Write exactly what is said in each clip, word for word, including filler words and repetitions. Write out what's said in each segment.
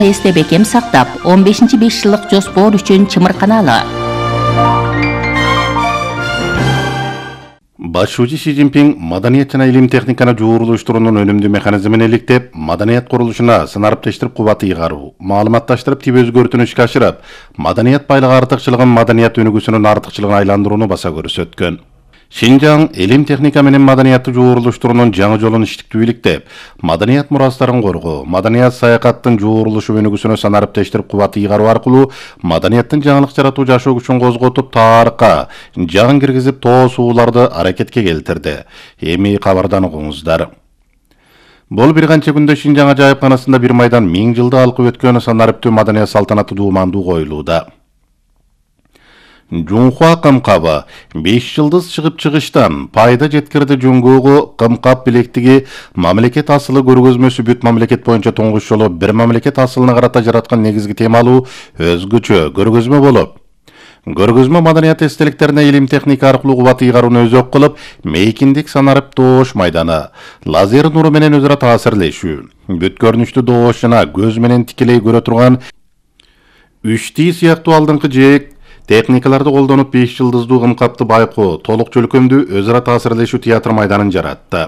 эсте бекем сактап, он бешинчи беш жылдык жоспор үчүн чымырканалы. Башчы Си Цзиньпин маданият жана илим техниканы жуурулуштуруунун өнүмдүү механизмин иликтеп, маданият курулушуна сынарыпташтырып кубаты ыйгаруу, маалыматташтырып тип өзгөртүүнү ишке ашырып, маданият байлыгы артыкчылыгын маданият өнүгүүсүнүн артыкчылыгына айландырууну баса көрсөткөн. Шинжаң илим техника менен маданиятты жуурулуштуруунун жаңы жолун иштиктүү иликтеп, маданият мурастарын коргоо, маданият саякаттын жуурулушу өнүгүүсүнө санарыпташтырып кубаты ыйгаруу аркылуу маданияттын жаңылык жаратуу жашоо күчүн козготуп, тарыхка жаң киргизип тоосууларды аракетке келтирди. Эми кабардан угуңуздар. Бул бир канча күндө Шинжаң ажайыпканасында бир майдан миң жылды алкып өткөн санарыптуу маданият салтанаты дуумандуу коюлууда. Жунхуа кымкабы беш жылдыз чыгып чыгыштан пайда жеткирди Жунгугу кымкап билектиги мамлекет асылы көргөзмөсү бүт мамлекет боюнча тоңгуш жолу бир мамлекет асылына карата жараткан негизги темалуу өзгөчө көргөзмө болуп, көргөзмө маданият эстеликтерине илим техника аркылуу кубаты ыйгарууну өзөк кылып, мейкиндик санарып доош майданы, лазер нуру менен өзара таасирлешүү, бүт көрүнүштү доош жана көз менен тикелей көрө турган үч Д сыяктуу алдыңкы жээк техникаларды колдонуп беш жылдыздуу кымкапты байкоо, толук чөлкөмдүү өзара таасирлешүү театр майданын жаратты.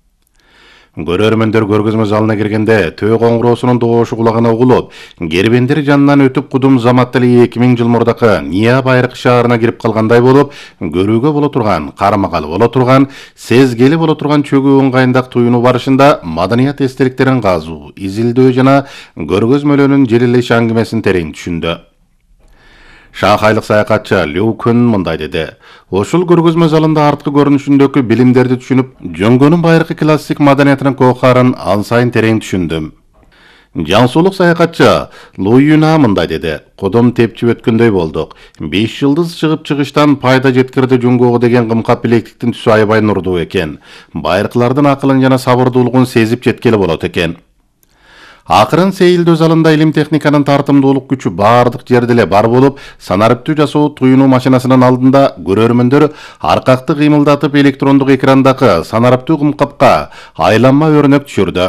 Көрөрмөндөр көргөзмө залына киргенде төө коңгуроосунун доошу кулагына угулуп, кербендер жанынан өтүп кудум замат эле эки миң жыл мурдакы Ния байракы шаарына кирип калгандай болуп, көрүүгө боло турган, кармагалы боло турган, сезгели боло турган чөгүү ыңгайындак туюнуу барышында маданият эстеликтерин казуу, изилдөө жана көргөзмөлөрүнүн желелеш аңгимесин терең түшүндү. Шанхайлык саякатчы Лю Күн мындай деди. Ошол көргөзмө залында арткы көрүнүшүндөгү билимдерди түшүнүп, Жоңгонун байыркы классик маданиятынын кохарын ан сайын терең түшүндүм. Жансуулук саякатчы Лу Юна мындай деди. Кодом тепчип өткөндөй болдук. беш жылдыз чыгып чыгыштан пайда жеткирди Жунгугу деген кымкап билектиктин түсү аябай нурдуу экен. Байыркылардын акылын жана сабырдуулугун сезип жеткели болот экен. Акырын сейилдөө залында илим техниканын тартымдуулук күчү бардык жерде эле бар болуп, санарыптуу жасоо туюнуу машинасынын алдында көрөрмөндөр аркакты кыймылдатып электрондук экрандагы санарыптуу кымкапка айланма өрнөк түшүрдү.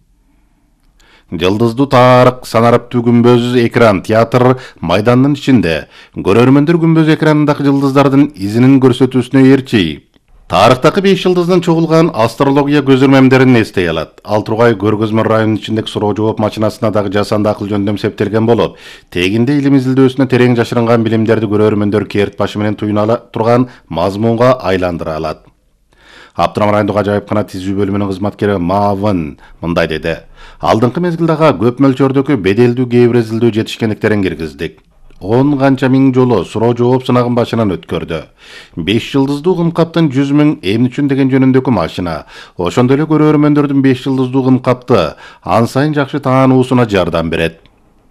Жылдыздуу тарык санарыптуу күмбөз экран театр майданынын ичинде көрөрмөндөр күмбөз экранындагы жылдыздардын изинин көрсөтүүсүнө ээрчи тарыхтагы беш жылдыздын чогулган астрология көзөрмөмдерин эстей алат. Ал тургай көргөзмө районунун ичиндеги суроо жооп машинасына дагы жасанды акыл жөндөм септелген болуп, тегинде илим изилдөөсүнө терең жашырынган билимдерди көрөрмөндөр керт башы менен туюна турган мазмунга айландыра алат. Аптырам райондук ажайыпкана тизүү бөлүмүнүн кызматкери Мавын мындай деди. Алдыңкы мезгилдагы көп мөлчөрдөгү беделдүү кээ бир изилдөө жетишкендиктерин киргиздик. он канча миң жолу суроо жооп сынагын башынан өткөрдү. беш жылдыздуу кымкаптын жүз миң эмне үчүн деген жөнүндөгү машина, ошондой эле көрөрмөндөрдүн беш жылдыздуу кымкапты ан сайын жакшы таануусуна жардам берет.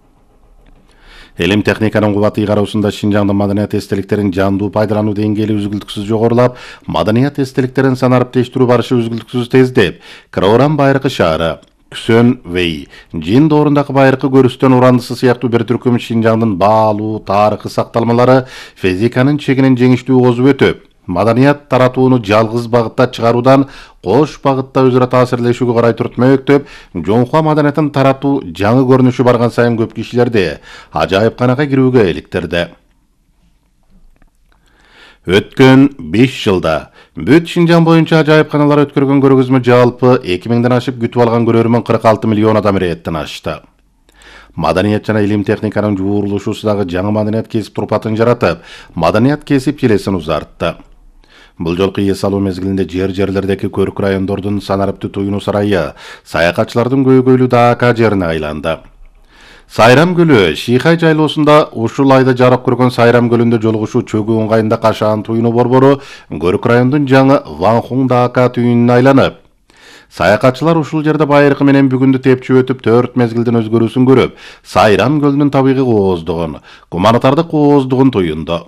Илим техниканын кубаты ыйгаруусунда Шинжаңдын маданият эстеликтерин жандуу пайдалануу деңгээли үзгүлтүксүз жогорулап, маданият эстеликтерин санарыпташтыруу барышы үзгүлтүксүз тездеп, Кырауран байыркы шаары, Күсөн Вэй, Жин доорундагы байыркы көрүстөн урандысы сыяктуу бир түркүм Шинжаңдын баалуу тарыхы сакталмалары физиканын чегинен жеңиштүү козуп өтүп, маданият таратууну жалгыз багытта чыгаруудан кош багытта өзара таасирлешүүгө карай түртмөктөп, Жоңхуа маданиятын таратуу жаңы көрүнүшү барган сайын көп кишилерди ажайыпканага кирүүгө иликтирди. Өткөн беш жылда бүт Шинжаң боюнча ажайыпканалар өткөргөн көргөзмө жалпы эки миңден ашып күтүп алган көрөрмөн кырк алты миллион адам иреттен ашты. Маданият жана илим техниканын жуурулушусу дагы жаңы маданият кесип турпатын жаратып, маданият кесип желесин узартты. Бул жолку эс алуу мезгилинде жер-жерлердеги көрк райондордун санарыптуу туюнуу сарайы саякатчылардын көйгөйлүү Дака жерине айланды. Сайрам көлү Шихай жайлоосунда ушул айда жарык көргөн Сайрам көлүндө жолугушуу чөгүү ыңгайында кашаан туюнуу борбору көрк райондун жаңы Ванхун Дака түйүнүнө айланып, саякатчылар ушул жерде байыркы менен бүгүндү тепчип өтүп төрт мезгилдин өзгөрүүсүн көрүп, Сайрам көлүнүн табигый кооздугун, гуманитардык кооздугун туюнду.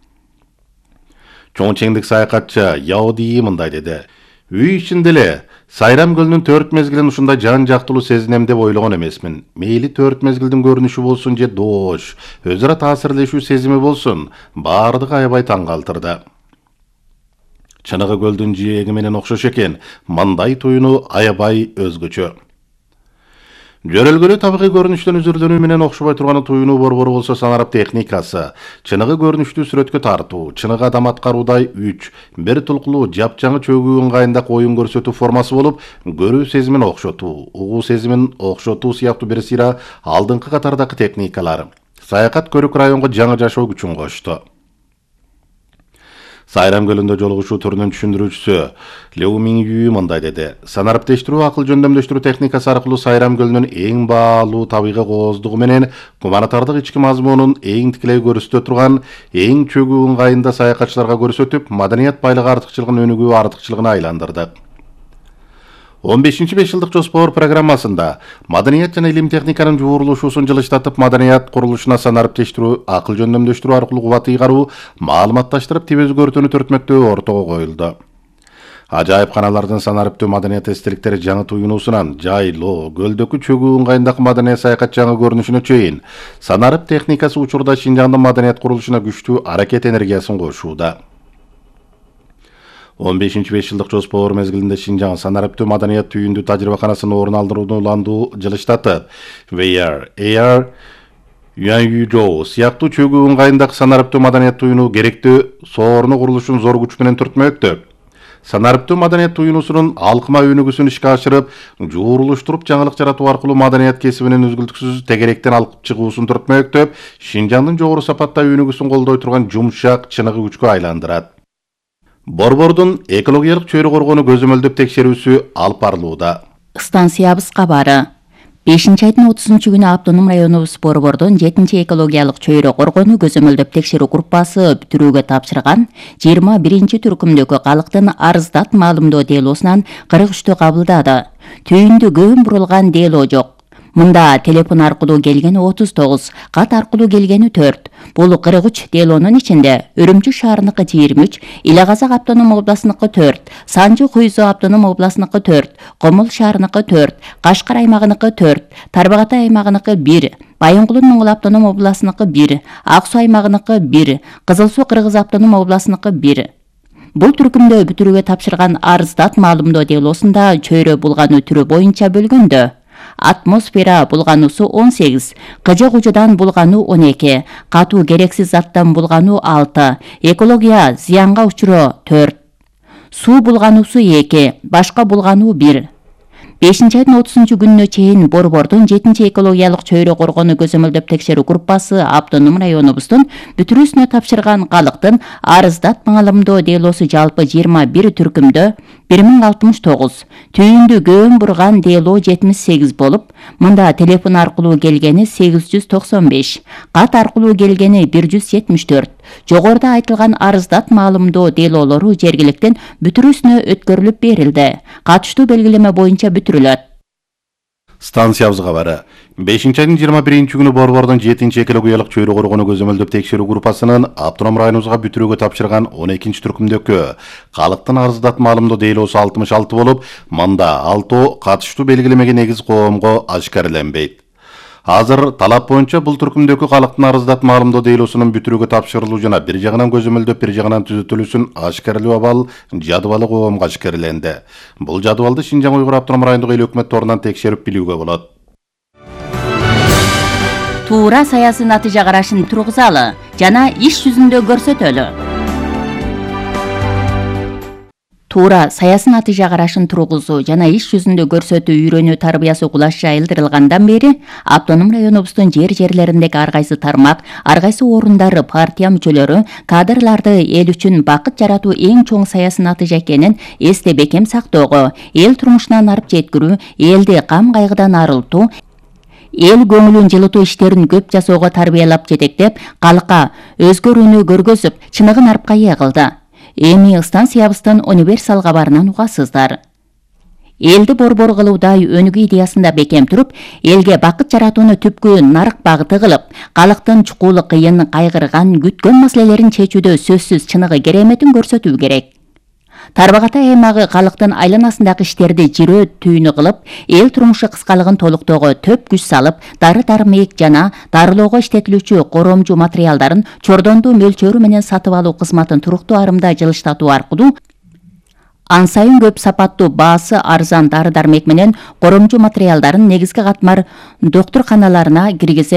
Чоң чеңдик саякатчы Яоди мындай деди. Үй ичинде эле Сайрам көлүнүн төрт мезгилин ушундай жан жактылуу сезинем деп ойлогон эмесмин. Мейли төрт мезгилдин көрүнүшү болсун же доош, өзара таасирлешүү сезими болсун, бардыгы аябай таң калтырды. Чыныгы көлдүн жээги менен окшош экен, мындай туюнуу аябай өзгөчө. Жөрөлгөлө табигый көрүнүштөн үзүрдөнүү менен окшобой турган туюнуу борбору болсо санарып техникасы, чыныгы көрүнүштүү сүрөткө тартуу, чыныгы адам аткаруудай үч, бир тулкулуу жапжаңы чөгүү ыңгайындагы оюн көрсөтүү формасы болуп, көрүү сезимин окшотуу, угуу сезимин окшотуу сыяктуу бир сыйра алдыңкы катардагы техникалар. Саякат көрүк районго жаңы жашоо күчүн кошто. Сайрам көлүндө жолугушуу түрүнүн түшүндүрүүчүсү Леу Мингүү мындай деди. Санариптештирүү акыл жөндөмдөштүрүү техникасы аркылуу Сайрам көлүнүн эң баалуу табигый кооздугу менен гуманитардык ички мазмунун эң тикелей көрсөтө турган эң чөгүү ыңгайында саякатчыларга көрсөтүп, маданият байлыгы артыкчылыгын өнүгүү артыкчылыгына айландырдык. он бешинчи беш жылдык жоспор программасында маданият жана илим техниканын жуурулушуусун жылыштатып, маданият курулушуна санариптештирүү, акыл жөндөмдөштүрүү аркылуу кубат ыйгаруу, маалыматташтырып тип өзгөртүүнү төртмөктөө ортого коюлду. Ажайыпканалардын санариптүү маданият эстеликтери жаңы туюнуусунан жайлоо, көлдөгү чөгүү ыңгайындагы маданият саякат жаңы көрүнүшүнө чейин санарып техникасы учурда Шинжаңдын маданият курулушуна күчтүү аракет энергиясын кошууда. он бешинчи беш жылдык жоспор мезгилинде Шинжаң санариптүү маданият түйүндүү тажрыйбаканасын орун алдырууну жылыштатып, ви ар, эй ар, Юанюжоу сыяктуу чөгүү ыңгайындагы санариптүү маданият туюнуу керектүү сооруну курулушун зор күч менен түртмөктө. Санариптүү маданият туюнуусунун алкыма өнүгүүсүн ишке ашырып, жуурулуштуруп, жаңылык жаратуу аркылуу маданият кесибинин үзгүлтүксүз тегеректен алып чыгуусун түртмөктөп, Шинжаңдын жогору сапатта өнүгүүсүн колдой турган жумшак, чыныгы күчкө айландырат. Борбордун экологиялык чөйрө коргоону көзөмөлдөп текшерүүсү алып барылууда. Станциябыз кабары. бешинчи айдын отузунчу күнү автоном районубуз Борбордун жетинчи экологиялык чөйрө коргоону көзөмөлдөп текшерүү группасы бүтүрүүгө тапшырган жыйырма биринчи түркүмдөгү калктын арыздат маалымдоо делоосунан кырк үчтү кабылдады. Түйүндү көбүн бурулган дело жок. Мында телефон аркылуу келгени отуз тогуз, кат аркылуу келгени төрт. Бул кырк үч делонун ичинде Өрүмчү шаарыныкы жыйырма үч, Иле Казак автоном областыныкы төрт, Санжы Куйзо автоном областыныкы төрт, Комул шаарыныкы төрт, Кашкар аймагыныкы төрт, Тарбагатай аймагыныкы бир, Байынгулун Моңгол автоном областыныкы бир, Ак Суу аймагыныкы бир, Кызыл Суу Кыргыз автоном областыныкы бир. Бул түркүмдө бүтүрүүгө тапшырган арыздат маалымдоо делоосунда чөйрө булгануу түрү боюнча бөлгөндө атмосфера булгануусу он сегиз, кыжы кужудан булгануу он эки, катуу керексиз заттан булгануу алты, экология зыянга учуроо төрт, суу булгануусу эки, башка булгануу бир. бешинчи айдын отузунчу күнүнө чейин Борбордун жетинчи экологиялык чөйрө коргоону көзөмөлдөп текшерүү группасы автоном районубуздун бүтүрүүсүнө тапшырган калктын арыздат маалымдоо делоосу жалпы жыйырма бир түркүмдө бир миң алтымыш тогуз, түйүндү көбүн бурган дело жетимиш сегиз болуп, мында телефон аркылуу келгени сегиз жүз токсон беш, кат аркылуу келгени бир жүз жетимиш төрт. Жогоруда айтылган арыздат маалымдоо делоолору жергиликтен бүтүрүүсүнө өткөрүлүп берилди. Катыштуу белгилеме боюнча бүтүрүлөт. Станциябыз кабары. бешинчи айдын жыйырма биринчи күнү Борбордун жетинчи экологиялык чөйрө коргоону көзөмөлдөп текшерүү группасынын автоном районубузга бүтүрүүгө тапшырган он экинчи түркүмдөгү калктын арыздат маалымдоо делоосу алтымыш алты болуп, мында алтоо катыштуу белгилемеге негиз коомго ашкареленбейт. Азыр талап боюнча бул түркүмдөгү калктын арыздат маалымдоо делоосунун бүтүрүүгө тапшырылуу жана бир жагынан көзөмөлдөп, бир жагынан түзөтүлүүсүн ашкарелөө абал жадыбалы коомго ашкареленди. Бул жадыбалды Шинжаң Уйгур автоном райондук эл өкмөт торунан текшерип билүүгө болот. Туура саясий натыйжа карашын тургузалы жана иш жүзүндө көрсөтөлү. Туура саясий натыйжа карашын тургузуу жана иш жүзүндө көрсөтүү үйрөнүү тарбиясы кулаш жайылдырылгандан бери автоном районубуздун жер жерлериндеги ар кайсы тармак, ар кайсы орундары, партия мүчөлөрү кадрларды эл үчүн бакыт жаратуу эң чоң саясий натыйжа экенин эсте бекем сактоого, эл турмушунан арып жеткирүү, элди кам кайгыдан арылтуу, эл көңүлүн жылытуу иштерин көп жасоого тарбиялап жетектеп, калкка өзгөрүүнү көргөзүп, чыныгын арпка ээ кылды. Эми станциябыздын универсал кабарынан угасыздар. Элди борбор кылуудай өнүгүү идеясында бекем туруп, элге бакыт жаратууну түпкү нарык багыты кылып, калктын чукулы кыйын, кайгырган, күткөн маселелерин чечүүдө сөзсүз чыныгы кереметин көрсөтүү керек. Тарбагатай аймагы калктын айланасындагы иштерди жирөө түйүнү кылып, эл турмушу кыскалыгын толуктоого төп күч салып, дары-дармек жана дарылоого иштетилүүчү коромжу материалдарын чордондуу мөлчөрү менен сатып алуу кызматын туруктуу арымда жылыштатуу аркылуу Ан сайын көп сапаттуу баасы арзан дары-дармек менен коромчу материалдарын негизги катмар доктурканаларына киргизип